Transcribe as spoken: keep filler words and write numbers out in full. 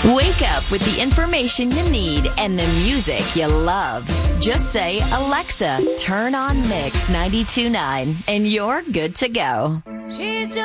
Wake up with the information you need and the music you love. Just say, Alexa, turn on Mix ninety-two point nine, and you're good to go. She's just